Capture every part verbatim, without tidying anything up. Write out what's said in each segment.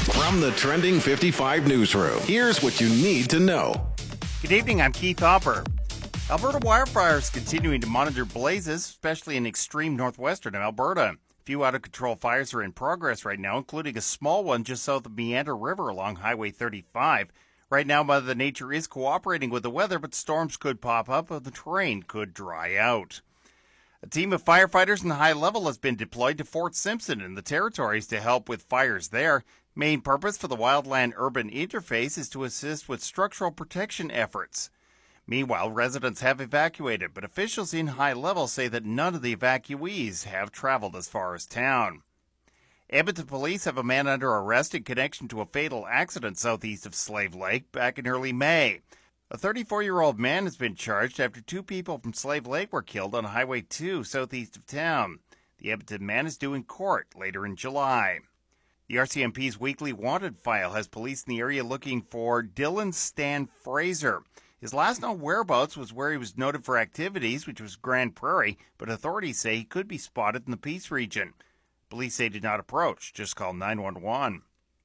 From the Trending fifty-five newsroom, here's what you need to know. Good evening, I'm Keith Hopper. Alberta wildfires continuing to monitor blazes, especially in extreme northwestern Alberta. A few out-of-control fires are in progress right now, including a small one just south of Meander River along Highway thirty-five. Right now, Mother Nature is cooperating with the weather, but storms could pop up and the terrain could dry out. A team of firefighters in high level has been deployed to Fort Simpson in the Territories to help with fires there. Main purpose for the wildland-urban interface is to assist with structural protection efforts. Meanwhile, residents have evacuated, but officials in high level say that none of the evacuees have traveled as far as town. Edmonton police have a man under arrest in connection to a fatal accident southeast of Slave Lake back in early May. A thirty-four-year-old man has been charged after two people from Slave Lake were killed on Highway two southeast of town. The Edmonton man is due in court later in July. The R C M P's weekly wanted file has police in the area looking for Dylan Stan Fraser. His last known whereabouts was where he was noted for activities, which was Grand Prairie, but authorities say he could be spotted in the Peace region. Police say do not approach, just call nine one one.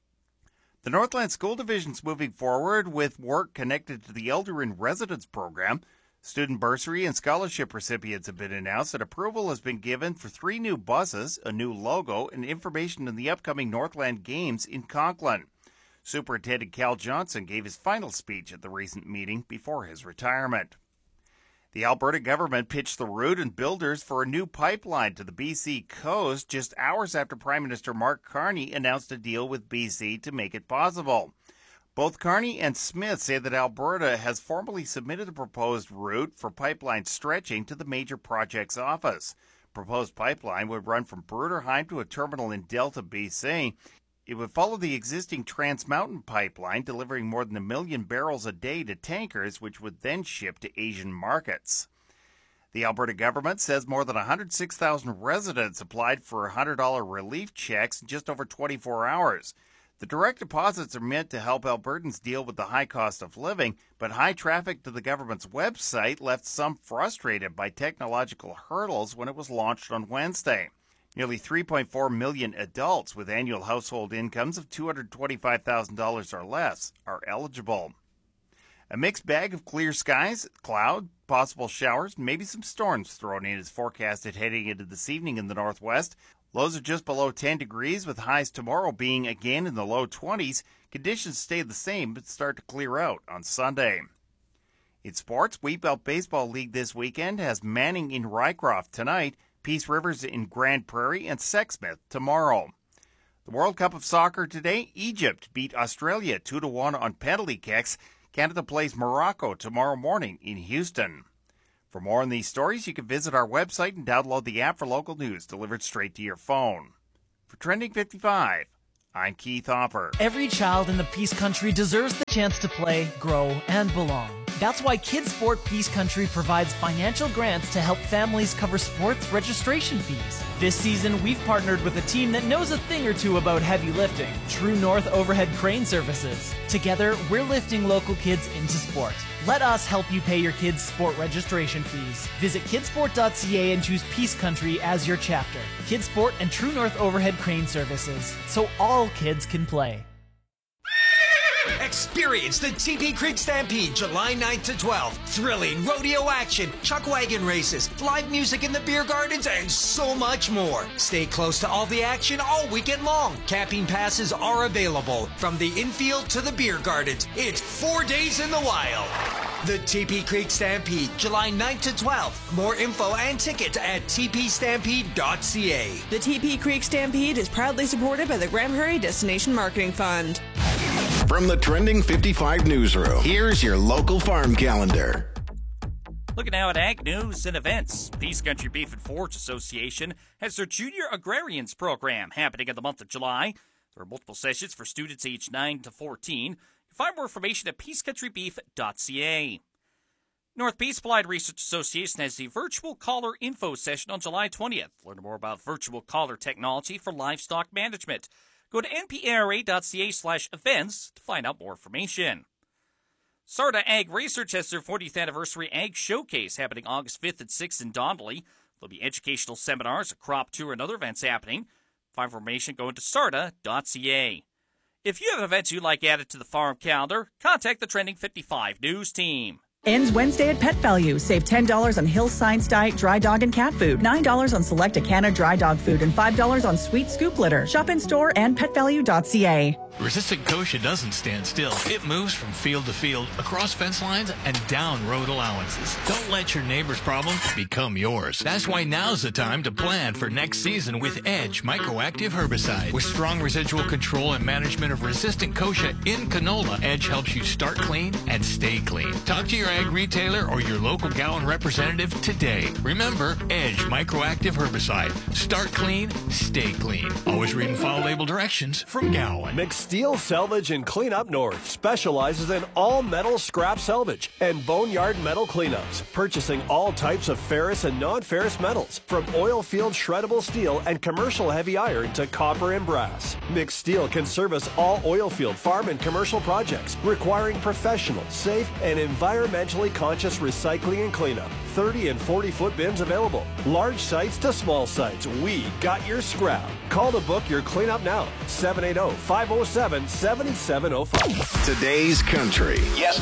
The Northland School Division is moving forward with work connected to the Elder in Residence program. Student bursary and scholarship recipients have been announced, and approval has been given for three new buses, a new logo, and information on the upcoming Northland Games in Conklin. Superintendent Cal Johnson gave his final speech at the recent meeting before his retirement. The Alberta government pitched the route and builders for a new pipeline to the B C coast just hours after Prime Minister Mark Carney announced a deal with B C to make it possible. Both Carney and Smith say that Alberta has formally submitted a proposed route for pipeline stretching to the Major Projects Office. Proposed pipeline would run from Bruderheim to a terminal in Delta, B C. It would follow the existing Trans Mountain pipeline, delivering more than a million barrels a day to tankers, which would then ship to Asian markets. The Alberta government says more than one hundred six thousand residents applied for one hundred dollars relief checks in just over twenty-four hours. The direct deposits are meant to help Albertans deal with the high cost of living, but high traffic to the government's website left some frustrated by technological hurdles when it was launched on Wednesday. Nearly three point four million adults with annual household incomes of two hundred twenty-five thousand dollars or less are eligible. A mixed bag of clear skies, cloud, possible showers, maybe some storms thrown in is forecasted heading into this evening in the northwest. Lows are just below ten degrees, with highs tomorrow being again in the low twenties. Conditions stay the same but start to clear out on Sunday. In sports, Wheatbelt Baseball League this weekend has Manning in Rycroft tonight, Peace Rivers in Grand Prairie, and Sexsmith tomorrow. The World Cup of Soccer today, Egypt beat Australia two to one on penalty kicks. Canada plays Morocco tomorrow morning in Houston. For more on these stories, you can visit our website and download the app for local news delivered straight to your phone. For Trending fifty-five, I'm Keith Hopper. Every child in the Peace Country deserves the chance to play, grow, and belong. That's why Kids Sport Peace Country provides financial grants to help families cover sports registration fees. This season, we've partnered with a team that knows a thing or two about heavy lifting, True North Overhead Crane Services. Together, we're lifting local kids into sport. Let us help you pay your kids' sport registration fees. Visit kidsport dot c a and choose Peace Country as your chapter. Kids Sport and True North Overhead Crane Services, so all kids can play. Experience the T P Creek Stampede July ninth to twelfth. Thrilling rodeo action, chuck wagon races, live music in the beer gardens, and so much more. Stay close to all the action all weekend long. Camping passes are available from the infield to the beer gardens. It's four days in the wild. The T P Creek Stampede, July ninth to twelfth. More info and tickets at t p stampede dot c a. The T P Creek Stampede is proudly supported by the Grand Prairie Destination Marketing Fund. From the Trending fifty-five newsroom, here's your local farm calendar. Looking now at ag news and events. Peace Country Beef and Forage Association has their Junior Agrarians program happening in the month of July. There are multiple sessions for students aged nine to fourteen. You can find more information at peace country beef dot c a. North Peace Applied Research Association has the Virtual Collar Info session on July twentieth. Learn more about virtual collar technology for livestock management. Go to n p r a dot c a slash events to find out more information. Sarda Ag Research has their fortieth Anniversary Ag Showcase happening August fifth and sixth in Donnelly. There'll be educational seminars, a crop tour, and other events happening. For information, go to sarda dot c a. If you have events you'd like added to the farm calendar, contact the Trending fifty-five News team. Ends Wednesday at Pet Value. Save ten dollars on Hill's Science Diet dry dog and cat food, nine dollars on select Acana dry dog food, and five dollars on Sweet Scoop litter. Shop in store and pet value dot c a. Resistant Kosher doesn't stand still. It moves from field to field, across fence lines, and down road allowances. Don't let your neighbor's problem become yours. That's why now's the time to plan for next season with Edge Microactive Herbicide. With strong residual control and management of resistant Kosher in canola, Edge helps you start clean and stay clean. Talk to your ag retailer or your local Gowan representative today. Remember, Edge Microactive Herbicide. Start clean, stay clean. Always read and follow label directions from Gowan. McSteel Salvage and Cleanup North specializes in all metal scrap salvage and boneyard metal cleanups, purchasing all types of ferrous and non-ferrous metals, from oil field shreddable steel and commercial heavy iron to copper and brass. McSteel can service all oil field, farm, and commercial projects requiring professional, safe, and environmentally conscious recycling and cleanup. thirty and forty foot bins available. Large sites to small sites, we got your scrap. Call to book your cleanup now. seven eight zero, five zero seven, seven seven zero five. Today's country. Yes,